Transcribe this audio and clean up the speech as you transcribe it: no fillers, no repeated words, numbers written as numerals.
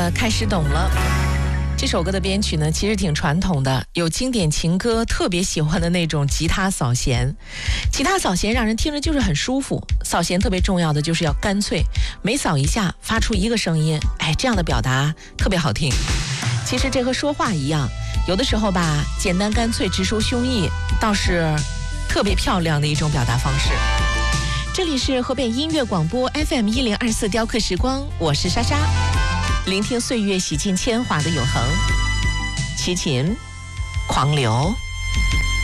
的开始懂了。这首歌的编曲呢，其实挺传统的，有经典情歌特别喜欢的那种吉他扫弦。吉他扫弦让人听着就是很舒服，扫弦特别重要的就是要干脆，每扫一下发出一个声音，这样的表达特别好听。其实这和说话一样，有的时候吧，简单干脆直抒胸臆倒是特别漂亮的一种表达方式。这里是河北音乐广播 FM1024雕刻时光，我是莎莎，聆听岁月洗尽铅华的永恒，齐秦狂流。